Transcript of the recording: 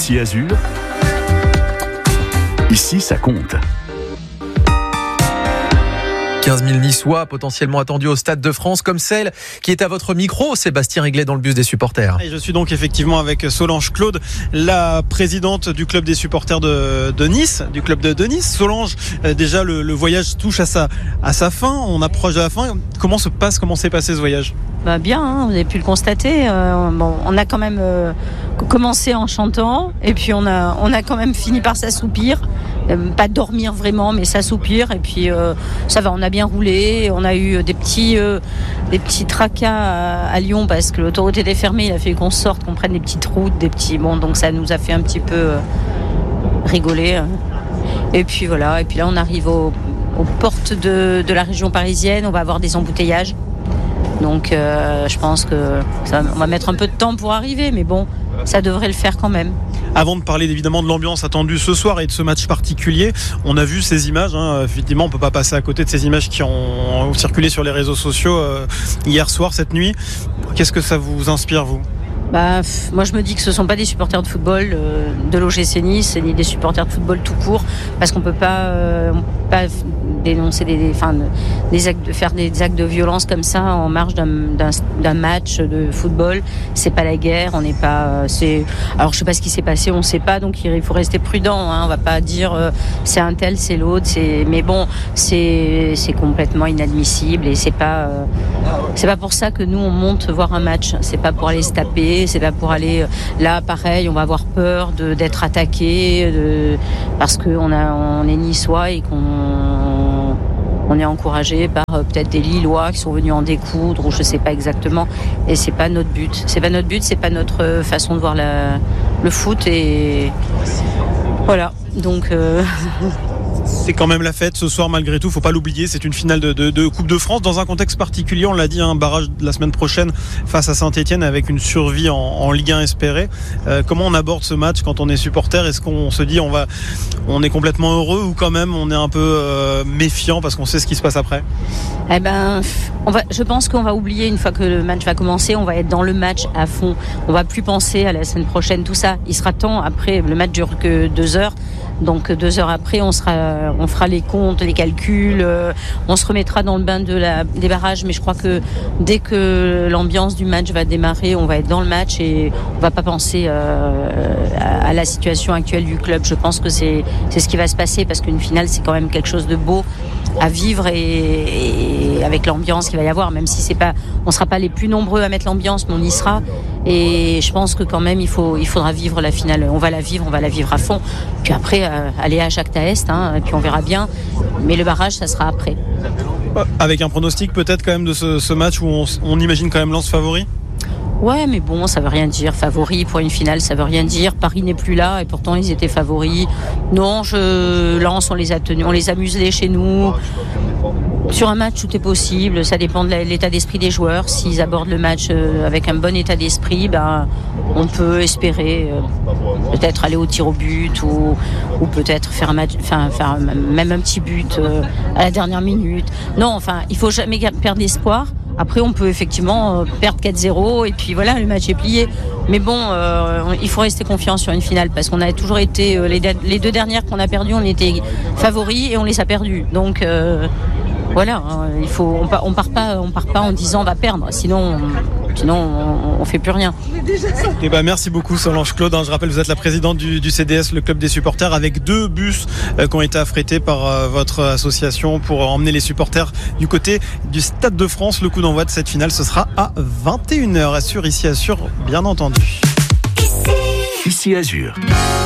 Ici Azur, ici ça compte. 15 000 Niçois potentiellement attendus au Stade de France, comme celle qui est à votre micro, Sébastien Réglet, dans le bus des supporters. Et je suis donc effectivement avec Solange Claude, la présidente du club des supporters de Nice, du club de Nice. Solange, déjà le voyage touche à sa fin, on approche de la fin. Comment s'est passé ce voyage ? Bien, hein, vous avez pu le constater. On a quand même commencé en chantant et puis on a quand même fini par s'assoupir. Pas dormir vraiment, mais s'assoupir. Et puis ça va, on a bien roulé. On a eu des petits tracas à Lyon parce que l'autoroute était fermée. Il a fallu qu'on sorte, qu'on prenne des petites routes, donc ça nous a fait un petit peu rigoler. Et puis voilà. Et puis là, on arrive aux portes de la région parisienne. On va avoir des embouteillages. Donc je pense que on va mettre un peu de temps pour arriver, mais bon, ça devrait le faire quand même. Avant de parler évidemment de l'ambiance attendue ce soir et de ce match particulier, on a vu ces images, effectivement on ne peut pas passer à côté de ces images qui ont circulé sur les réseaux sociaux hier soir, cette nuit. Qu'est-ce que ça vous inspire, vous ? Moi je me dis que ce ne sont pas des supporters de football de l'OGC Nice, ni des supporters de football tout court, parce qu'on ne peut pas dénoncer faire des actes de violence comme ça en marge d'un match de football. C'est pas la guerre, on n'est pas. Alors je sais pas ce qui s'est passé, on ne sait pas, donc il faut rester prudent. On va pas dire c'est un tel, c'est l'autre. Mais bon, c'est complètement inadmissible et c'est pas pour ça que nous on monte voir un match. C'est pas pour aller se taper. C'est pas pour aller là, pareil, on va avoir peur d'être attaqué parce qu'on est niçois et qu'on est encouragé par peut-être des Lillois qui sont venus en découdre ou je sais pas exactement. Et c'est pas notre but. C'est pas notre façon de voir le foot et voilà. Donc. C'est quand même la fête ce soir malgré tout, faut pas l'oublier, c'est une finale de Coupe de France dans un contexte particulier, on l'a dit, un barrage de la semaine prochaine face à Saint-Etienne avec une survie en Ligue 1 espérée. Comment on aborde ce match quand on est supporter ? Est-ce qu'on se dit on est complètement heureux ou quand même on est un peu méfiant parce qu'on sait ce qui se passe après ? Je pense qu'on va oublier une fois que le match va commencer, on va être dans le match à fond, on va plus penser à la semaine prochaine, tout ça. Il sera temps, après le match dure que 2 heures. Donc 2 heures après, on fera les comptes, les calculs, on se remettra dans le bain des barrages. Mais je crois que dès que l'ambiance du match va démarrer, on va être dans le match et on va pas penser à la situation actuelle du club. Je pense que c'est ce qui va se passer parce qu'une finale, c'est quand même quelque chose de beau à vivre et avec l'ambiance qu'il va y avoir, même si on sera pas les plus nombreux à mettre l'ambiance, mais on y sera. Et je pense que quand même il faudra vivre la finale. On va la vivre à fond. Puis après aller à Jacta Est, et puis on verra bien. Mais le barrage, ça sera après. Avec un pronostic peut-être quand même de ce match où on imagine quand même Lens favori. Ouais, mais bon, ça veut rien dire. Favori pour une finale, ça veut rien dire. Paris n'est plus là et pourtant ils étaient favoris. Non, Lens, on les a tenus, on les a muselés chez nous. Sur un match, tout est possible. Ça dépend de l'état d'esprit des joueurs. S'ils abordent le match avec un bon état d'esprit, on peut espérer peut-être aller au tir au but ou peut-être faire même un petit but à la dernière minute. Non, il faut jamais perdre l'espoir. Après, on peut effectivement perdre 4-0 et puis voilà, le match est plié. Mais bon, il faut rester confiant sur une finale parce qu'on a toujours été les 2 dernières qu'on a perdues, on était favoris et on les a perdues. Donc voilà, on part pas en disant on va perdre, sinon on fait plus rien. Merci beaucoup Solange Claude. Je rappelle, vous êtes la présidente du CDS, le club des supporters, avec 2 bus qui ont été affrétés par votre association pour emmener les supporters du côté du Stade de France. Le coup d'envoi de cette finale, ce sera à 21h. Ici Azur, bien entendu. Ici Azur.